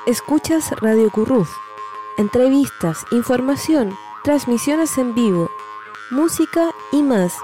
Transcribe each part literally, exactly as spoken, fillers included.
Escuchas Radio Curruf. Entrevistas, información, transmisiones en vivo, música y más.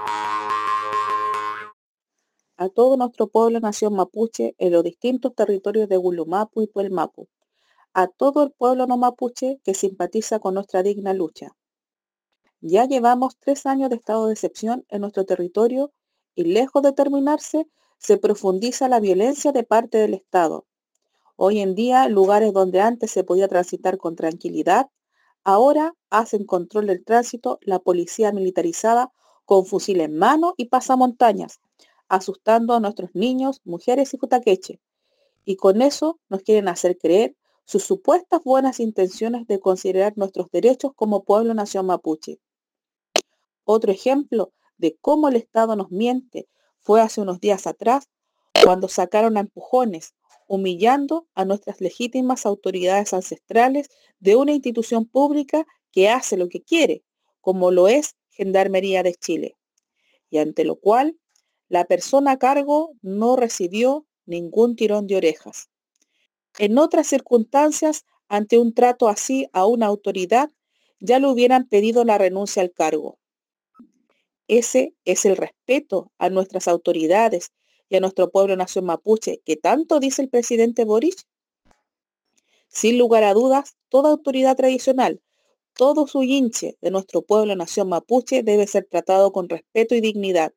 A todo nuestro pueblo nación mapuche en los distintos territorios de Gulumapu y Puelmapu. A todo el pueblo no mapuche que simpatiza con nuestra digna lucha. Ya llevamos tres años de estado de excepción en nuestro territorio y lejos de terminarse, se profundiza la violencia de parte del Estado. Hoy en día, lugares donde antes se podía transitar con tranquilidad, ahora hacen control del tránsito la policía militarizada con fusil en mano y pasamontañas, asustando a nuestros niños, mujeres y futaqueche. Y con eso nos quieren hacer creer sus supuestas buenas intenciones de considerar nuestros derechos como pueblo nación mapuche. Otro ejemplo de cómo el Estado nos miente fue hace unos días atrás, cuando sacaron a empujones, humillando a nuestras legítimas autoridades ancestrales de una institución pública que hace lo que quiere, como lo es Gendarmería de Chile, y ante lo cual la persona a cargo no recibió ningún tirón de orejas. En otras circunstancias, ante un trato así a una autoridad, ya le hubieran pedido la renuncia al cargo. Ese es el respeto a nuestras autoridades y a nuestro pueblo nación mapuche que tanto dice el presidente Boric. Sin lugar a dudas, toda autoridad tradicional, todo su hinche de nuestro pueblo nación mapuche debe ser tratado con respeto y dignidad.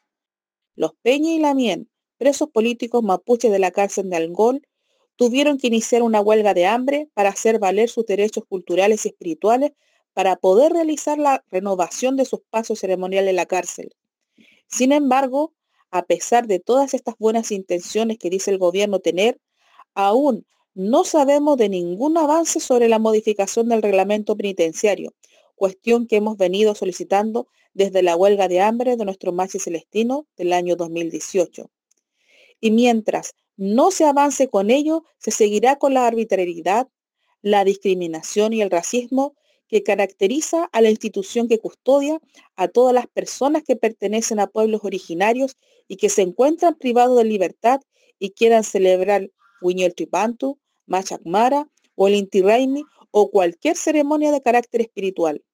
Los Peña y Lamien, presos políticos mapuches de la cárcel de Angol, tuvieron que iniciar una huelga de hambre para hacer valer sus derechos culturales y espirituales para poder realizar la renovación de sus pasos ceremoniales en la cárcel. Sin embargo, a pesar de todas estas buenas intenciones que dice el gobierno tener, aún no sabemos de ningún avance sobre la modificación del reglamento penitenciario, cuestión que hemos venido solicitando desde la huelga de hambre de nuestro Machi Celestino del año dos mil dieciocho. Y mientras no se avance con ello, se seguirá con la arbitrariedad, la discriminación y el racismo que caracteriza a la institución que custodia a todas las personas que pertenecen a pueblos originarios y que se encuentran privados de libertad y quieran celebrar Huiñol Tripantu, Machak Mara o el Inti Raymi o cualquier ceremonia de carácter espiritual.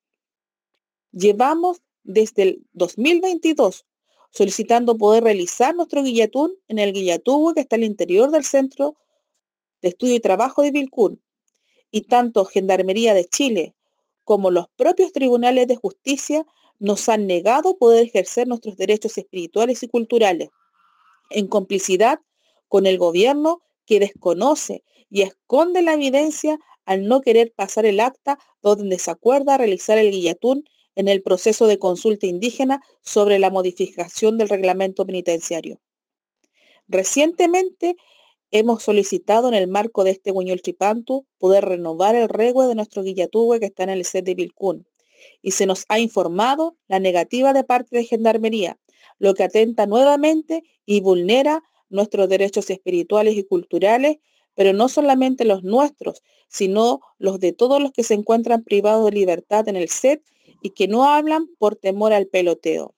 Llevamos desde el dos mil veintidós solicitando poder realizar nuestro guillatún en el Guillatúe que está al interior del Centro de Estudio y Trabajo de Vilcún, y tanto Gendarmería de Chile como los propios tribunales de justicia nos han negado poder ejercer nuestros derechos espirituales y culturales, en complicidad con el gobierno que desconoce y esconde la evidencia al no querer pasar el acta donde se acuerda realizar el guillatún en el proceso de consulta indígena sobre la modificación del reglamento penitenciario. Recientemente hemos solicitado en el marco de este Huiñol Tripantu poder renovar el regüe de nuestro Guillatúe que está en el C E D de Vilcún, y se nos ha informado la negativa de parte de Gendarmería, lo que atenta nuevamente y vulnera nuestros derechos espirituales y culturales, pero no solamente los nuestros, sino los de todos los que se encuentran privados de libertad en el C E D y que no hablan por temor al peloteo.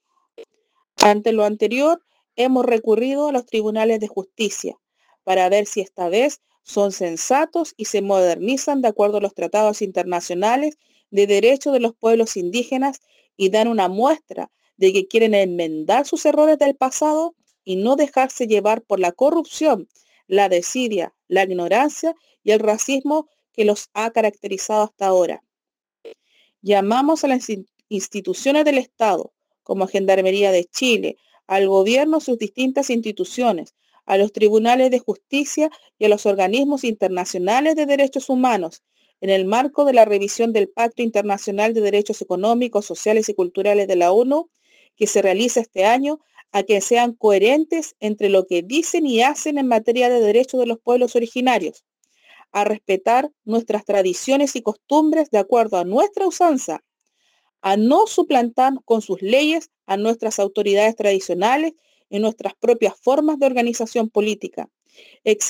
Ante lo anterior, hemos recurrido a los tribunales de justicia para ver si esta vez son sensatos y se modernizan de acuerdo a los tratados internacionales de derechos de los pueblos indígenas y dan una muestra de que quieren enmendar sus errores del pasado y no dejarse llevar por la corrupción, la desidia, la ignorancia y el racismo que los ha caracterizado hasta ahora. Llamamos a las instituciones del Estado, como Gendarmería de Chile, al gobierno, sus distintas instituciones, a los tribunales de justicia y a los organismos internacionales de derechos humanos, en el marco de la revisión del Pacto Internacional de Derechos Económicos, Sociales y Culturales de la ONU, que se realiza este año, a que sean coherentes entre lo que dicen y hacen en materia de derechos de los pueblos originarios, a respetar nuestras tradiciones y costumbres de acuerdo a nuestra usanza, a no suplantar con sus leyes a nuestras autoridades tradicionales y nuestras propias formas de organización política.